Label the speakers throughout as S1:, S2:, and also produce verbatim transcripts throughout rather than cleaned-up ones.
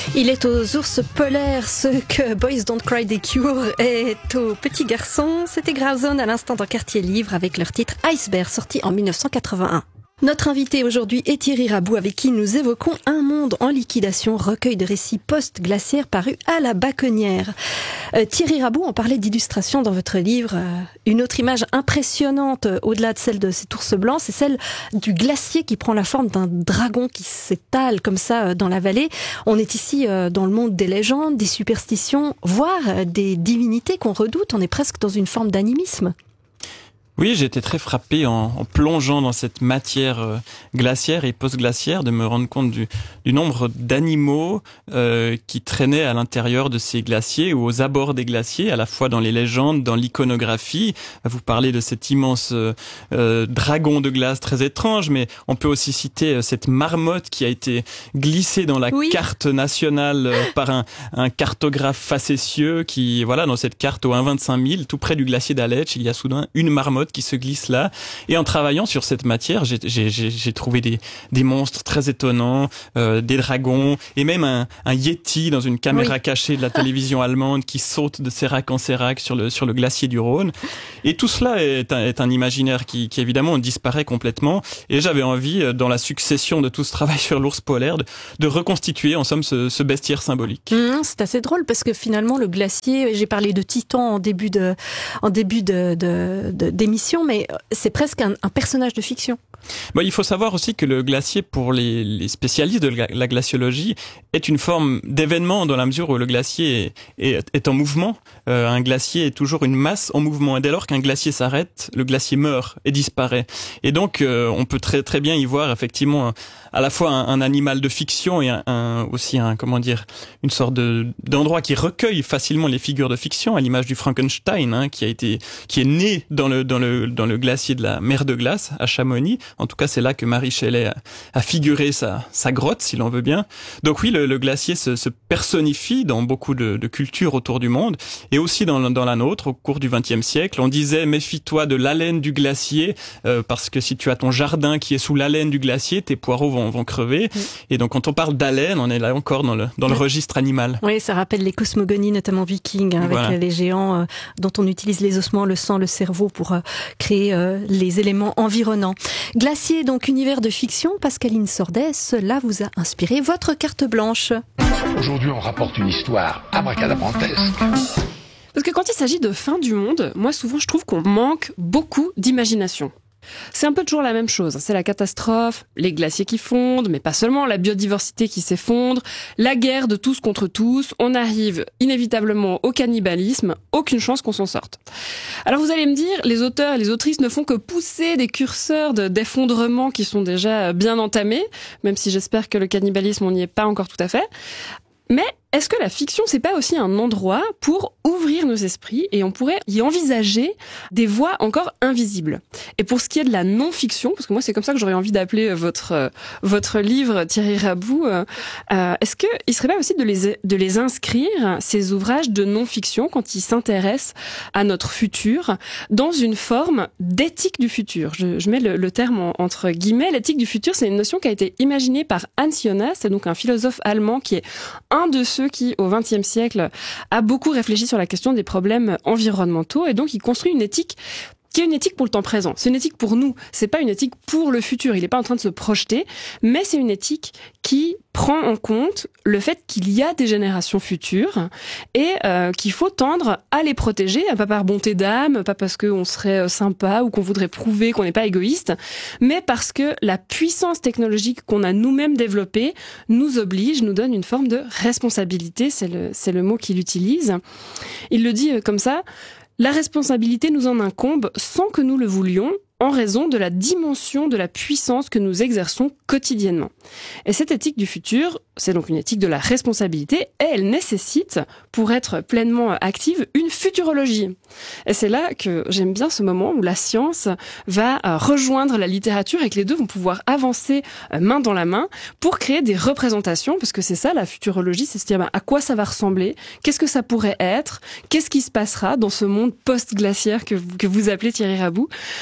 S1: Il est aux ours polaires ce que Boys Don't Cry des Cure est aux petits garçons. C'était Gravezone à l'instant dans Quartier Livre avec leur titre Iceberg sorti en dix-neuf cent quatre-vingt-un. Notre invité aujourd'hui est Thierry Rabou avec qui nous évoquons Un monde en liquidation, recueil de récits post-glaciaires paru à la Bacconnière. Euh, Thierry Rabou, on parlait d'illustration dans votre livre. Euh, une autre image impressionnante euh, au-delà de celle de cet ours blanc, c'est celle du glacier qui prend la forme d'un dragon qui s'étale comme ça euh, dans la vallée. On est ici euh, dans le monde des légendes, des superstitions, voire euh, des divinités qu'on redoute. On est presque dans une forme d'animisme.
S2: Oui, j'ai été très frappé en, en plongeant dans cette matière euh, glaciaire et post-glaciaire de me rendre compte du, du nombre d'animaux euh, qui traînaient à l'intérieur de ces glaciers ou aux abords des glaciers, à la fois dans les légendes, dans l'iconographie. Vous parlez de cet immense euh, euh, dragon de glace très étrange, mais on peut aussi citer euh, cette marmotte qui a été glissée dans la
S1: oui.
S2: carte nationale euh, par un, un cartographe facétieux qui, voilà, dans cette carte au un virgule vingt-cinq mille, tout près du glacier d'Aletsch, il y a soudain une marmotte qui se glisse là. Et en travaillant sur cette matière, j'ai, j'ai, j'ai, j'ai trouvé des, des monstres très étonnants, euh, des dragons, et même un, un yéti dans une caméra oui. cachée de la télévision allemande qui saute de sérac en sérac sur le, sur le glacier du Rhône. Et tout cela est un, est un imaginaire qui, qui évidemment disparaît complètement. Et j'avais envie, dans la succession de tout ce travail sur l'ours polaire, de, de reconstituer en somme ce, ce bestiaire symbolique.
S1: Mmh, c'est assez drôle parce que finalement le glacier, j'ai parlé de Titan en début de, en début de, de, de d'émission, mais c'est presque un, un personnage de fiction.
S2: Bon, il faut savoir aussi que le glacier, pour les, les spécialistes de la, la glaciologie, est une forme d'événement dans la mesure où le glacier est, est, est en mouvement. Euh, un glacier est toujours une masse en mouvement. Et dès lors qu'un glacier s'arrête, le glacier meurt et disparaît. Et donc, euh, on peut très très bien y voir effectivement un, à la fois un, un animal de fiction et un, un, aussi un, comment dire, une sorte de d'endroit qui recueille facilement les figures de fiction, à l'image du Frankenstein, hein, qui a été, qui est né dans le dans le dans le glacier de la mer de glace à Chamonix. En tout cas, c'est là que Mary Shelley a, a figuré sa, sa grotte, si l'on veut bien. Donc oui, le, le glacier se, se personnifie dans beaucoup de, de cultures autour du monde, et aussi dans, dans la nôtre, au cours du vingtième siècle. On disait, méfie-toi de l'haleine du glacier, euh, parce que si tu as ton jardin qui est sous l'haleine du glacier, tes poireaux vont, vont crever. Oui. Et donc, quand on parle d'haleine, on est là encore dans le, dans le oui. registre animal.
S1: Oui, ça rappelle les cosmogonies, notamment vikings, hein, avec voilà. les géants euh, dont on utilise les ossements, le sang, le cerveau pour euh, créer euh, les éléments environnants. Glacier, donc univers de fiction, Pascaline Sordet, cela vous a inspiré votre carte blanche.
S3: Aujourd'hui, on rapporte une histoire abracadabrantesque.
S4: Parce que quand il s'agit de fin du monde, moi souvent je trouve qu'on manque beaucoup d'imagination. C'est un peu toujours la même chose, c'est la catastrophe, les glaciers qui fondent, mais pas seulement, la biodiversité qui s'effondre, la guerre de tous contre tous, on arrive inévitablement au cannibalisme, aucune chance qu'on s'en sorte. Alors vous allez me dire, les auteurs et les autrices ne font que pousser des curseurs de, d'effondrement qui sont déjà bien entamés, même si j'espère que le cannibalisme on n'y est pas encore tout à fait. Mais est-ce que la fiction, c'est pas aussi un endroit pour ouvrir nos esprits et on pourrait y envisager des voies encore invisibles? Et pour ce qui est de la non-fiction, parce que moi c'est comme ça que j'aurais envie d'appeler votre euh, votre livre, Thierry Rabou, euh, euh, est-ce que il serait pas aussi de les de les inscrire, ces ouvrages de non-fiction, quand ils s'intéressent à notre futur, dans une forme d'éthique du futur? Je, je mets le, le terme en, entre guillemets. L'éthique du futur, c'est une notion qui a été imaginée par Hans Jonas, c'est donc un philosophe allemand qui est un de ceux qui, au vingtième siècle, a beaucoup réfléchi sur la question des problèmes environnementaux, et donc il construit une éthique qui est une éthique pour le temps présent. C'est une éthique pour nous. C'est pas une éthique pour le futur. Il est pas en train de se projeter, mais c'est une éthique qui prend en compte le fait qu'il y a des générations futures et euh, qu'il faut tendre à les protéger, pas par bonté d'âme, pas parce qu'on serait sympa ou qu'on voudrait prouver qu'on n'est pas égoïste, mais parce que la puissance technologique qu'on a nous-mêmes développée nous oblige, nous donne une forme de responsabilité. C'est le, c'est le mot qu'il utilise. Il le dit comme ça: la responsabilité nous en incombe sans que nous le voulions, en raison de la dimension de la puissance que nous exerçons quotidiennement. Et cette éthique du futur, c'est donc une éthique de la responsabilité, et elle nécessite, pour être pleinement active, une futurologie. Et c'est là que j'aime bien ce moment où la science va rejoindre la littérature et que les deux vont pouvoir avancer main dans la main pour créer des représentations, parce que c'est ça la futurologie, c'est se dire bah, à quoi ça va ressembler, qu'est-ce que ça pourrait être, qu'est-ce qui se passera dans ce monde post-glaciaire que vous, que vous appelez Thierry Rabou. Euh,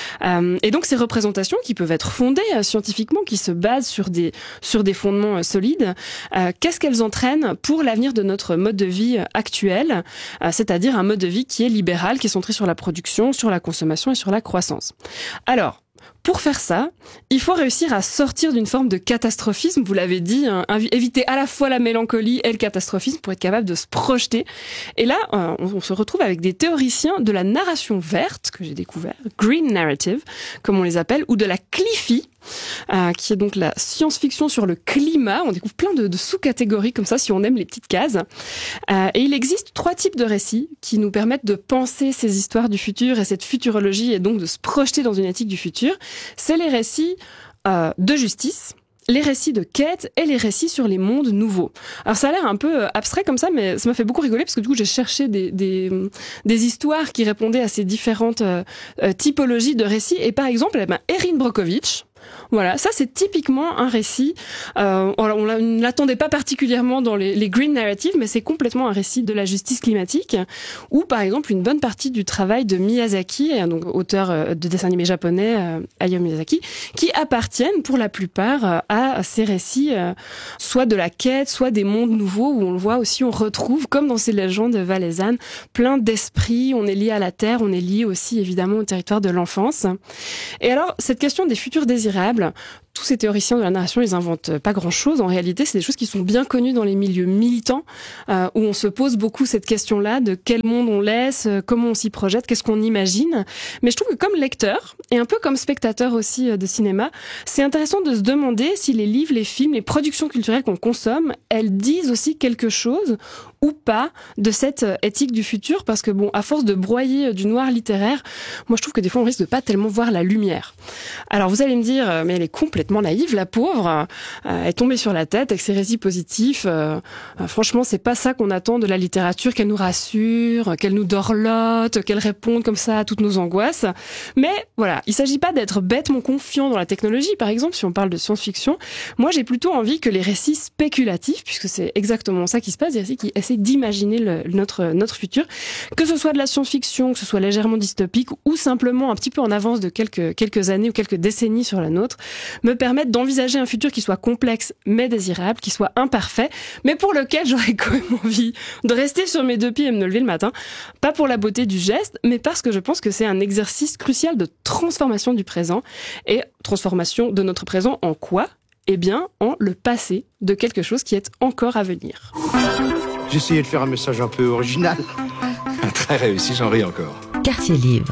S4: Euh, et donc ces représentations qui peuvent être fondées euh, scientifiquement, qui se basent sur des sur des fondements euh, solides, euh, qu'est-ce qu'elles entraînent pour l'avenir de notre mode de vie actuel, euh, c'est-à-dire un mode de vie qui est libéral, qui est centré sur la production, sur la consommation et sur la croissance. Alors, pour faire ça, il faut réussir à sortir d'une forme de catastrophisme, vous l'avez dit, hein, éviter à la fois la mélancolie et le catastrophisme pour être capable de se projeter. Et là, euh, on, on se retrouve avec des théoriciens de la narration verte, que j'ai découvert, Green Narrative, comme on les appelle, ou de la Cliffy, euh, qui est donc la science-fiction sur le climat. On découvre plein de, de sous-catégories comme ça, si on aime les petites cases. Euh, et il existe trois types de récits qui nous permettent de penser ces histoires du futur et cette futurologie, et donc de se projeter dans une éthique du futur. C'est les récits euh, de justice, les récits de quête et les récits sur les mondes nouveaux. Alors ça a l'air un peu abstrait comme ça, mais ça m'a fait beaucoup rigoler parce que du coup j'ai cherché des des, des histoires qui répondaient à ces différentes euh, typologies de récits. Et par exemple, eh ben, Erin Brockovich, voilà, ça c'est typiquement un récit. Euh, on ne l'attendait pas particulièrement dans les, les green narratives, mais c'est complètement un récit de la justice climatique. Ou par exemple une bonne partie du travail de Miyazaki, donc auteur de dessins animés japonais, euh, Hayao Miyazaki, qui appartiennent pour la plupart euh, à ces récits, euh, soit de la quête, soit des mondes nouveaux où on le voit aussi, on retrouve comme dans ces légendes valaisannes, plein d'esprits. On est lié à la terre, on est lié aussi évidemment au territoire de l'enfance. Et alors cette question des futurs désirables, tous ces théoriciens de la narration, ils inventent pas grand-chose. En réalité, c'est des choses qui sont bien connues dans les milieux militants, euh, où on se pose beaucoup cette question-là de quel monde on laisse, comment on s'y projette, qu'est-ce qu'on imagine. Mais je trouve que comme lecteur, et un peu comme spectateur aussi de cinéma, c'est intéressant de se demander si les livres, les films, les productions culturelles qu'on consomme, elles disent aussi quelque chose ou pas de cette éthique du futur, parce que bon, à force de broyer du noir littéraire, moi je trouve que des fois on risque de pas tellement voir la lumière. Alors vous allez me dire, mais elle est complètement naïve, la pauvre, euh, elle est tombée sur la tête avec ses récits positifs. Euh, euh, franchement, c'est pas ça qu'on attend de la littérature, qu'elle nous rassure, qu'elle nous dorlote, qu'elle réponde comme ça à toutes nos angoisses. Mais voilà, il s'agit pas d'être bêtement confiant dans la technologie, par exemple, si on parle de science-fiction. Moi, j'ai plutôt envie que les récits spéculatifs, puisque c'est exactement ça qui se passe, des récits qui essaient d'imaginer le, notre, notre futur, que ce soit de la science-fiction, que ce soit légèrement dystopique, ou simplement un petit peu en avance de quelques, quelques années ou quelques décennies sur la nôtre, me permettre d'envisager un futur qui soit complexe mais désirable, qui soit imparfait, mais pour lequel j'aurais quand même envie de rester sur mes deux pieds et me lever le matin. Pas pour la beauté du geste, mais parce que je pense que c'est un exercice crucial de transformation du présent. Et transformation de notre présent en quoi ? Eh bien, en le passé de quelque chose qui est encore à venir.
S5: J'essayais de faire un message un peu original.
S6: Très réussi, j'en ris encore.
S7: Quartier Livre.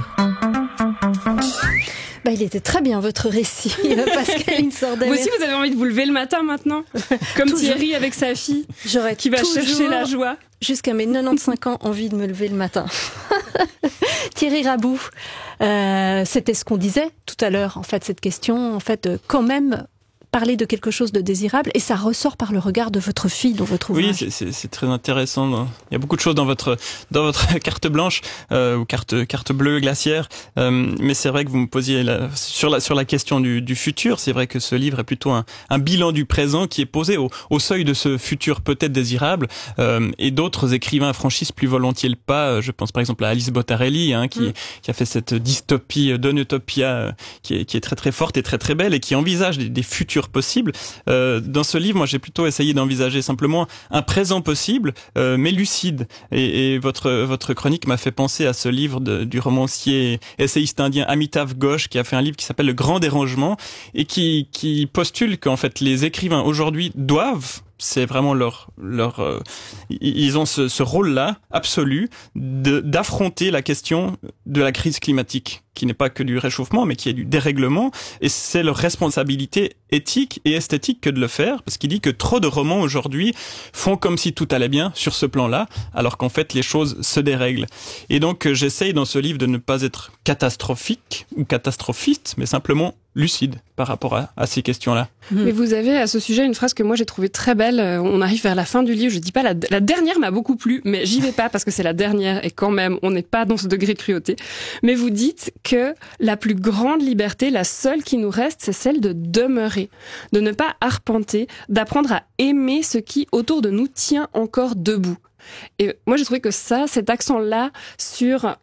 S1: Bah, il était très bien votre récit, Pascaline Sordet.
S4: Vous aussi, vous avez envie de vous lever le matin maintenant, comme toujours. Thierry avec sa fille,
S1: J'aurais
S4: qui va chercher la joie.
S1: Jusqu'à mes quatre-vingt-quinze ans, envie de me lever le matin. Thierry Raboux, euh, c'était ce qu'on disait tout à l'heure, en fait, cette question, en fait, euh, quand même parler de quelque chose de désirable, et ça ressort par le regard de votre fille dans votre ouvrage.
S2: Oui, c'est, c'est, c'est très intéressant. Il y a beaucoup de choses dans votre dans votre carte blanche euh, ou carte carte bleue glaciaire, euh, mais c'est vrai que vous me posiez la, sur la sur la question du, du futur. C'est vrai que ce livre est plutôt un, un bilan du présent qui est posé au, au seuil de ce futur peut-être désirable, euh, et d'autres écrivains franchissent plus volontiers le pas. Je pense par exemple à Alice Bottarelli, hein, qui mm. qui a fait cette dystopie d'Unutopia euh, qui est qui est très très forte et très très belle et qui envisage des, des futurs possible. Euh, dans ce livre, moi, j'ai plutôt essayé d'envisager simplement un présent possible, euh, mais lucide. Et, et votre votre chronique m'a fait penser à ce livre de, du romancier essayiste indien Amitav Ghosh, qui a fait un livre qui s'appelle Le Grand Dérangement et qui qui postule qu'en fait les écrivains aujourd'hui doivent, c'est vraiment leur leur euh, ils ont ce, ce rôle-là absolu de d'affronter la question de la crise climatique, qui n'est pas que du réchauffement, mais qui est du dérèglement, et c'est leur responsabilité éthique et esthétique que de le faire, parce qu'il dit que trop de romans aujourd'hui font comme si tout allait bien sur ce plan-là, alors qu'en fait les choses se dérèglent. Et donc j'essaye dans ce livre de ne pas être catastrophique ou catastrophiste, mais simplement lucide par rapport à, à ces questions-là.
S4: Mais vous avez à ce sujet une phrase que moi j'ai trouvée très belle. On arrive vers la fin du livre. Je dis pas la, la dernière m'a beaucoup plu, mais j'y vais pas parce que c'est la dernière et quand même on n'est pas dans ce degré de cruauté. Mais vous dites que la plus grande liberté, la seule qui nous reste, c'est celle de demeurer, de ne pas arpenter, d'apprendre à aimer ce qui autour de nous tient encore debout. Et moi j'ai trouvé que ça, cet accent-là sur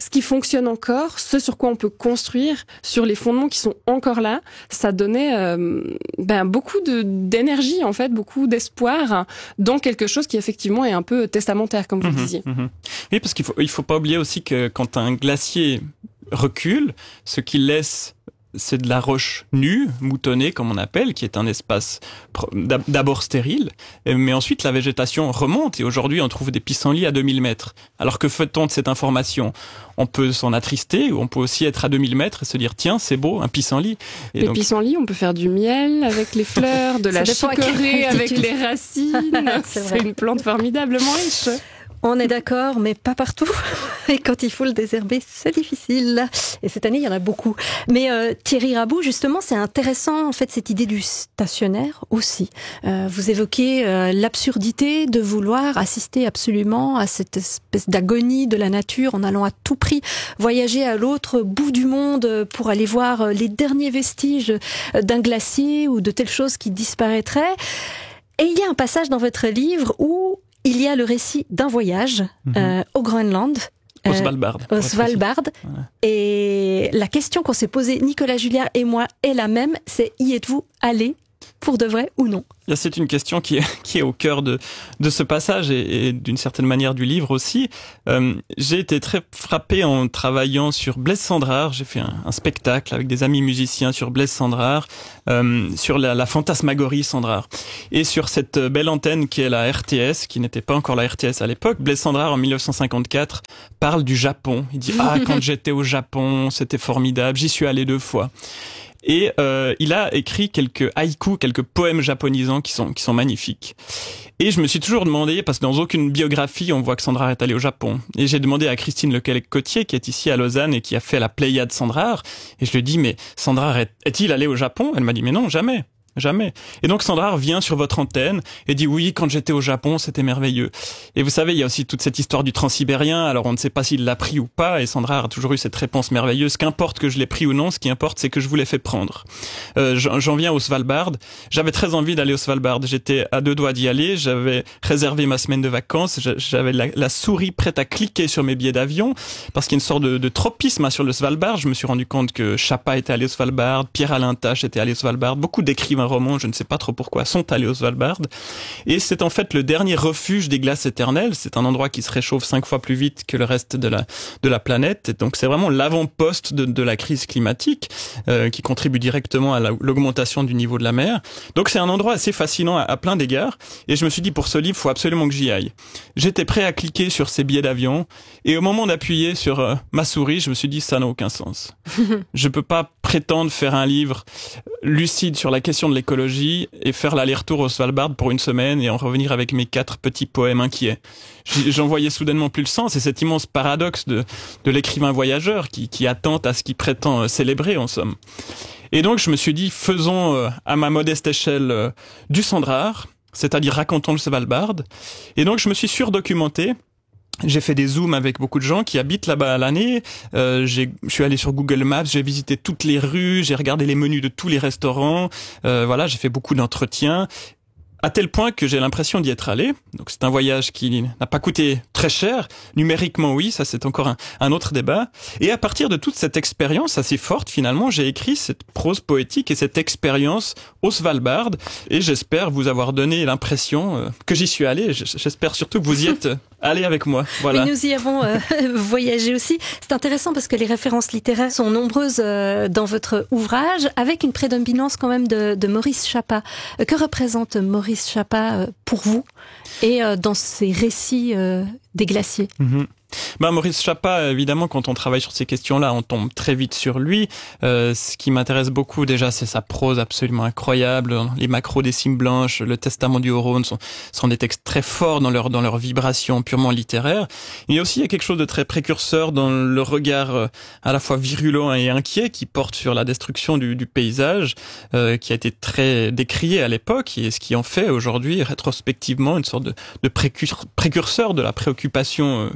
S4: ce qui fonctionne encore, ce sur quoi on peut construire, sur les fondements qui sont encore là, ça donnait euh, ben, beaucoup de, d'énergie, en fait, beaucoup d'espoir dans quelque chose qui, effectivement, est un peu testamentaire, comme vous
S2: mmh,
S4: le disiez.
S2: Mmh. Oui, parce qu'il faut, il faut pas oublier aussi que quand un glacier recule, ce qu'il laisse, c'est de la roche nue, moutonnée, comme on appelle, qui est un espace d'abord stérile, mais ensuite la végétation remonte, et aujourd'hui on trouve des pissenlits à deux mille mètres. Alors que fait-on de cette information ? On peut s'en attrister, ou on peut aussi être à deux mille mètres et se dire, tiens, c'est beau, un pissenlit. Et
S4: les
S2: donc...
S4: pissenlits, on peut faire du miel avec les fleurs, de la chicorée avec les racines. c'est, c'est une plante formidablement riche.
S1: On est d'accord, mais pas partout. Et quand il faut le désherber, c'est difficile. Et cette année, il y en a beaucoup. Mais euh, Thierry Rabou, justement, c'est intéressant, en fait, cette idée du stationnaire aussi. Euh, vous évoquez euh, l'absurdité de vouloir assister absolument à cette espèce d'agonie de la nature en allant à tout prix voyager à l'autre bout du monde pour aller voir les derniers vestiges d'un glacier ou de telle chose qui disparaîtrait. Et il y a un passage dans votre livre où il y a le récit d'un voyage mmh. euh, au Groenland.
S2: Au euh, Svalbard.
S1: Au Svalbard. Ouais. Et la question qu'on s'est posée, Nicolas Julliard et moi, est la même, c'est y êtes-vous allés pour de vrai ou non ?
S2: C'est une question qui est, qui est au cœur de, de ce passage et, et d'une certaine manière du livre aussi. Euh, j'ai été très frappé en travaillant sur Blaise Cendrars. J'ai fait un, un spectacle avec des amis musiciens sur Blaise Cendrars, euh, sur la, la fantasmagorie Cendrars. Et sur cette belle antenne qui est la R T S, qui n'était pas encore la R T S à l'époque, Blaise Cendrars en dix-neuf cent cinquante-quatre parle du Japon. Il dit « Ah, quand j'étais au Japon, c'était formidable, j'y suis allé deux fois ». Et euh, il a écrit quelques haïkus, quelques poèmes japonisants qui sont qui sont magnifiques. Et je me suis toujours demandé, parce que dans aucune biographie on voit que Cendrars est allé au Japon. Et j'ai demandé à Christine Lequelec-Cotier, qui est ici à Lausanne et qui a fait la Pléiade Cendrars. Et je lui ai dit, mais Cendrars est, est-il allé au Japon ? Elle m'a dit, mais non, jamais. Jamais. Et donc Cendrars vient sur votre antenne et dit oui, quand j'étais au Japon, c'était merveilleux. Et vous savez, il y a aussi toute cette histoire du transsibérien, alors on ne sait pas s'il l'a pris ou pas, et Cendrars a toujours eu cette réponse merveilleuse. Qu'importe que je l'ai pris ou non, ce qui importe, c'est que je vous l'ai fait prendre. Euh, j'en viens au Svalbard. J'avais très envie d'aller au Svalbard. J'étais à deux doigts d'y aller. J'avais réservé ma semaine de vacances. J'avais la, la souris prête à cliquer sur mes billets d'avion, parce qu'il y a une sorte de, de tropisme sur le Svalbard. Je me suis rendu compte que Chapa était allé au Svalbard, Pierre-Alain Tache était allé au Svalbard, beaucoup d'écrivains romans, je ne sais pas trop pourquoi, sont allés au Svalbard. Et c'est en fait le dernier refuge des glaces éternelles. C'est un endroit qui se réchauffe cinq fois plus vite que le reste de la de la planète. Et donc c'est vraiment l'avant-poste de, de la crise climatique euh, qui contribue directement à la, l'augmentation du niveau de la mer. Donc c'est un endroit assez fascinant à, à plein d'égards. Et je me suis dit, pour ce livre, il faut absolument que j'y aille. J'étais prêt à cliquer sur ces billets d'avion. Et au moment d'appuyer sur euh, ma souris, je me suis dit, ça n'a aucun sens. Je peux pas prétendre faire un livre lucide sur la question de l'écologie et faire l'aller-retour au Svalbard pour une semaine et en revenir avec mes quatre petits poèmes inquiets. J'en voyais soudainement plus le sens, et cet immense paradoxe de, de l'écrivain voyageur qui, qui attente à ce qu'il prétend célébrer, en somme. Et donc je me suis dit, faisons à ma modeste échelle du Cendrars, c'est-à-dire racontons le Svalbard. Et donc je me suis surdocumenté. J'ai fait des zooms avec beaucoup de gens qui habitent là-bas à l'année. Euh, j'ai, je suis allé sur Google Maps, j'ai visité toutes les rues, j'ai regardé les menus de tous les restaurants. Euh, voilà, j'ai fait beaucoup d'entretiens. À tel point que j'ai l'impression d'y être allé. Donc c'est un voyage qui n'a pas coûté très cher. Numériquement, oui, ça c'est encore un, un autre débat. Et à partir de toute cette expérience assez forte, finalement, j'ai écrit cette prose poétique et cette expérience au Svalbard. Et j'espère vous avoir donné l'impression euh, que j'y suis allé. J'espère surtout que vous y êtes allé avec moi. Voilà.
S1: Oui, nous y avons euh, voyagé aussi. C'est intéressant parce que les références littéraires sont nombreuses euh, dans votre ouvrage, avec une prédominance quand même de, de Maurice Chapa. Euh, que représente Maurice Chapa pour vous et dans ces récits des glaciers?
S2: Mmh. Ben, Maurice Chapa, évidemment, quand on travaille sur ces questions-là, on tombe très vite sur lui. Euh, ce qui m'intéresse beaucoup, déjà, c'est sa prose absolument incroyable. Les macros des cimes blanches, le Testament du Haut-Rhône sont, sont des textes très forts dans leur, dans leur vibration purement littéraire. Il y a aussi il y a quelque chose de très précurseur dans le regard à la fois virulent et inquiet qui porte sur la destruction du, du paysage, euh, qui a été très décrié à l'époque, et ce qui en fait aujourd'hui, rétrospectivement, une sorte de, de précurseur de la préoccupation climatique.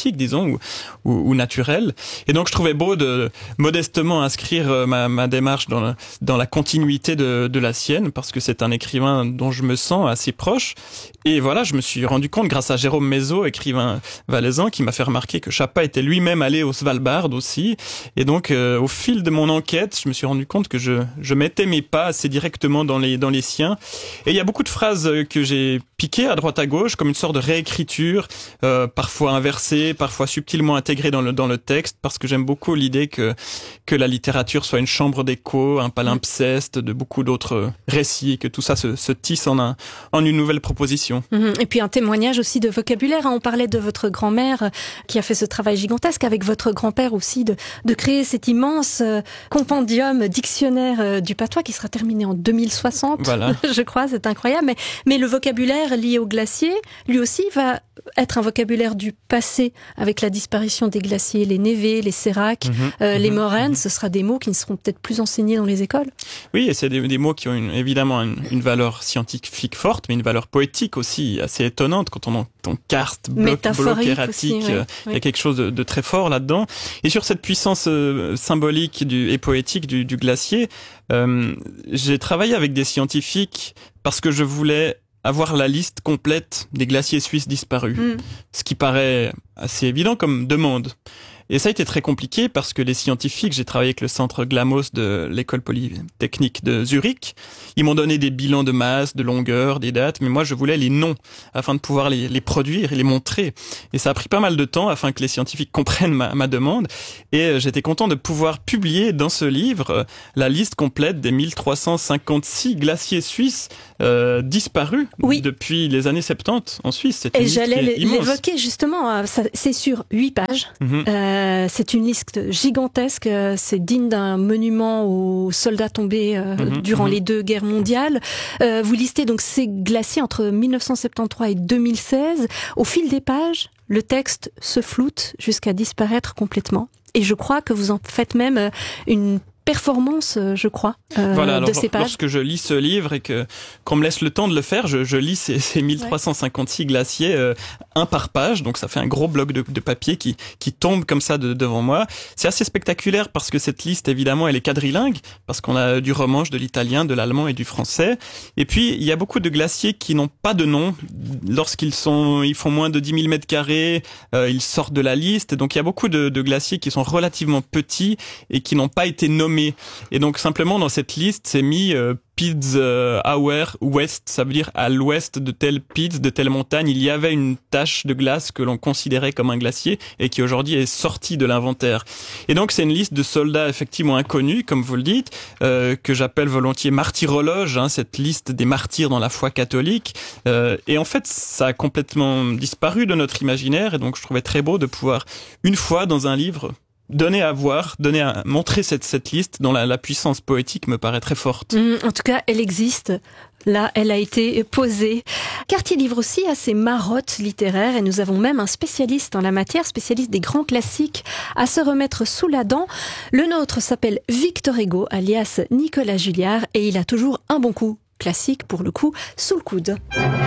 S2: aquatique, disons, ou, ou, ou naturel. Et donc je trouvais beau de modestement inscrire ma, ma démarche dans la, dans la continuité de, de la sienne, parce que c'est un écrivain dont je me sens assez proche. Et voilà, je me suis rendu compte, grâce à Jérôme Mézot, écrivain valaisan, qui m'a fait remarquer que Chapa était lui-même allé au Svalbard aussi. Et donc, euh, au fil de mon enquête, je me suis rendu compte que je, je mettais mes pas assez directement dans les, dans les siens. Et il y a beaucoup de phrases que j'ai piquées à droite à gauche, comme une sorte de réécriture, euh, parfois inversée, parfois subtilement intégrée dans le, dans le texte, parce que j'aime beaucoup l'idée que, que la littérature soit une chambre d'écho, un palimpseste de beaucoup d'autres récits, et que tout ça se, se tisse en, un, en une nouvelle proposition.
S1: Et puis un témoignage aussi de vocabulaire. On parlait de votre grand-mère qui a fait ce travail gigantesque, avec votre grand-père aussi, de, de créer cet immense compendium, dictionnaire du patois qui sera terminé en deux mille soixante, voilà. Je crois, c'est incroyable. Mais, mais le vocabulaire lié au glacier, lui aussi, va être un vocabulaire du passé, avec la disparition des glaciers, les névés, les séracs, mmh, euh, mmh, les moraines. Mmh. Ce sera des mots qui ne seront peut-être plus enseignés dans les écoles.
S2: Oui, et c'est des, des mots qui ont une, évidemment une, une valeur scientifique forte, mais une valeur poétique aussi assez étonnante quand on entend karst, bloc, bloc erratique. Oui, euh, oui. Il y a quelque chose de, de très fort là-dedans. Et sur cette puissance euh, symbolique du, et poétique du, du glacier, euh, j'ai travaillé avec des scientifiques parce que je voulais avoir la liste complète des glaciers suisses disparus. Mm. Ce qui paraît assez évident comme demande. Et ça a été très compliqué parce que les scientifiques, j'ai travaillé avec le centre Glamos de l'école polytechnique de Zurich, ils m'ont donné des bilans de masse, de longueur, des dates, mais moi je voulais les noms afin de pouvoir les, les produire et les montrer. Et ça a pris pas mal de temps afin que les scientifiques comprennent ma, ma demande. Et j'étais content de pouvoir publier dans ce livre la liste complète des mille trois cent cinquante-six glaciers suisses euh, disparus oui. depuis les années soixante-dix en Suisse. C'est
S1: et j'allais l'évoquer justement, ça, c'est sur huit pages. Mm-hmm. Euh, Euh, c'est une liste gigantesque, c'est digne d'un monument aux soldats tombés euh, mmh, durant mmh. les deux guerres mondiales. Euh, vous listez donc ces glaciers entre mille neuf cent soixante-treize et deux mille seize. Au fil des pages, le texte se floute jusqu'à disparaître complètement. Et je crois que vous en faites même une performance, je crois, euh,
S2: voilà, alors,
S1: de ces pages.
S2: Lorsque je lis ce livre et que qu'on me laisse le temps de le faire, je, je lis ces, ces mille trois cent cinquante-six ouais. glaciers euh, un par page, donc ça fait un gros bloc de, de papier qui qui tombe comme ça de, devant moi. C'est assez spectaculaire parce que cette liste, évidemment, elle est quadrilingue, parce qu'on a du romanche, de l'italien, de l'allemand et du français. Et puis il y a beaucoup de glaciers qui n'ont pas de nom. Lorsqu'ils sont, ils font moins de dix mille mètres carrés, euh, ils sortent de la liste. Donc il y a beaucoup de, de glaciers qui sont relativement petits et qui n'ont pas été nommés. Et donc simplement dans cette liste c'est mis euh, Piz euh, Hour West, ça veut dire à l'ouest de telle Piz, de telle montagne, il y avait une tache de glace que l'on considérait comme un glacier et qui aujourd'hui est sortie de l'inventaire. Et donc c'est une liste de soldats effectivement inconnus, comme vous le dites, euh, que j'appelle volontiers martyrologe, hein, cette liste des martyrs dans la foi catholique. Euh, et en fait ça a complètement disparu de notre imaginaire et donc je trouvais très beau de pouvoir une fois dans un livre donner à voir, donner à montrer cette, cette liste dont la, la puissance poétique me paraît très forte.
S1: Mmh, en tout cas, elle existe. Là, elle a été posée. Quartier Livre aussi a ses marottes littéraires et nous avons même un spécialiste en la matière, spécialiste des grands classiques, à se remettre sous la dent. Le nôtre s'appelle Victor Hugo, alias Nicolas Julliard, et il a toujours un bon coup classique, pour le coup, sous le coude.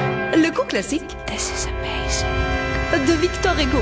S1: Le coup classique, This is amazing, de Victor Hugo.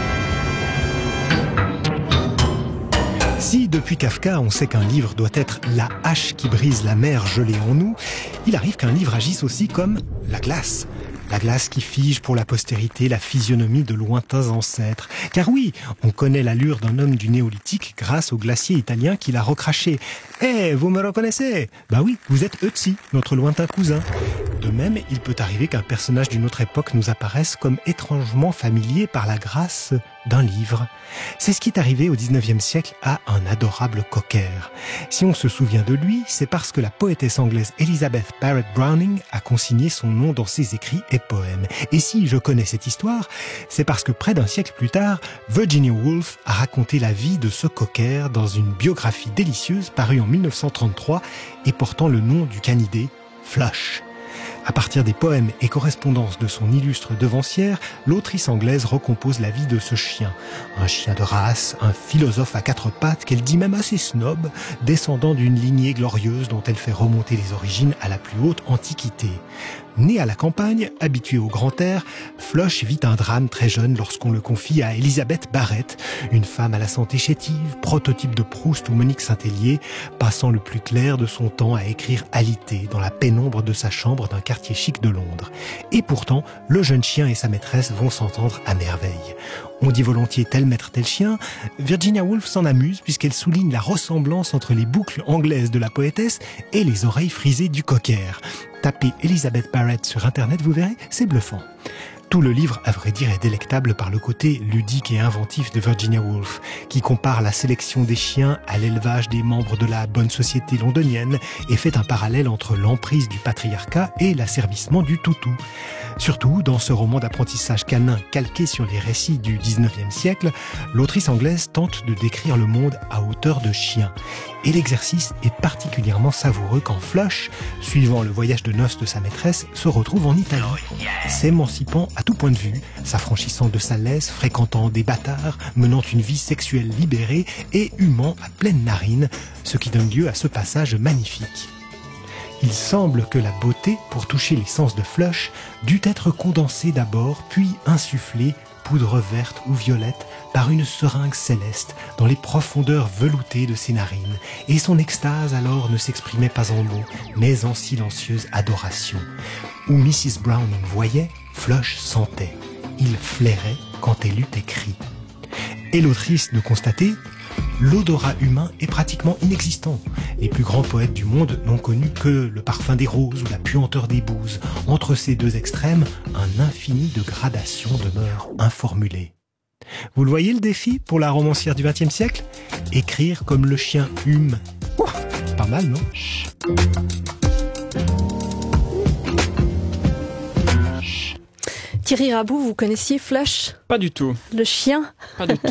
S7: Si, depuis Kafka, on sait qu'un livre doit être la hache qui brise la mer gelée en nous, il arrive qu'un livre agisse aussi comme la glace. La glace qui fige pour la postérité la physionomie de lointains ancêtres. Car oui, on connaît l'allure d'un homme du néolithique grâce au glacier italien qui l'a recraché. « Eh, hey, vous me reconnaissez ?» Bah oui, vous êtes Ötzi, notre lointain cousin. De même, il peut arriver qu'un personnage d'une autre époque nous apparaisse comme étrangement familier par la grâce d'un livre. C'est ce qui est arrivé au dix-neuvième siècle à un adorable cocker. Si on se souvient de lui, c'est parce que la poétesse anglaise Elizabeth Barrett Browning a consigné son nom dans ses écrits et poèmes. Et si je connais cette histoire, c'est parce que près d'un siècle plus tard, Virginia Woolf a raconté la vie de ce cocker dans une biographie délicieuse parue en mille neuf cent trente-trois et portant le nom du canidé Flush. À partir des poèmes et correspondances de son illustre devancière, l'autrice anglaise recompose la vie de ce chien. Un chien de race, un philosophe à quatre pattes qu'elle dit même assez snob, descendant d'une lignée glorieuse dont elle fait remonter les origines à la plus haute antiquité. Né à la campagne, habitué au grand air, Flush vit un drame très jeune lorsqu'on le confie à Elizabeth Barrett, une femme à la santé chétive, prototype de Proust ou Monique Saint-Hélier, passant le plus clair de son temps à écrire alité dans la pénombre de sa chambre d'un quartier chic de Londres. Et pourtant, le jeune chien et sa maîtresse vont s'entendre à merveille. On dit volontiers tel maître tel chien. Virginia Woolf s'en amuse puisqu'elle souligne la ressemblance entre les boucles anglaises de la poétesse et les oreilles frisées du cocker. Tapez Elizabeth Barrett sur internet, vous verrez, c'est bluffant. Tout le livre, à vrai dire, est délectable par le côté ludique et inventif de Virginia Woolf, qui compare la sélection des chiens à l'élevage des membres de la bonne société londonienne et fait un parallèle entre l'emprise du patriarcat et l'asservissement du toutou. Surtout, dans ce roman d'apprentissage canin calqué sur les récits du dix-neuvième siècle, l'autrice anglaise tente de décrire le monde à hauteur de chien. Et l'exercice est particulièrement savoureux quand Flush, suivant le voyage de noces de sa maîtresse, se retrouve en Italie. S'émancipant à tout point de vue, s'affranchissant de sa laisse, fréquentant des bâtards, menant une vie sexuelle libérée et humant à pleine narine, ce qui donne lieu à ce passage magnifique. Il semble que la beauté, pour toucher les sens de Flush, dut être condensée d'abord, puis insufflée, poudre verte ou violette, par une seringue céleste dans les profondeurs veloutées de ses narines, et son extase alors ne s'exprimait pas en mots, mais en silencieuse adoration. Où missus Browning voyait, Flush sentait. Il flairait quand elle eut écrit. Et l'autrice de constater, l'odorat humain est pratiquement inexistant. Les plus grands poètes du monde n'ont connu que le parfum des roses ou la puanteur des bouses. Entre ces deux extrêmes, un infini de gradations demeure informulé. Vous le voyez le défi pour la romancière du vingtième siècle ? Écrire comme le chien hume. Ouh, pas mal, non ?
S1: Thierry Rabou, vous connaissiez Flush ?
S2: Pas du tout.
S1: Le chien ?
S2: Pas du tout.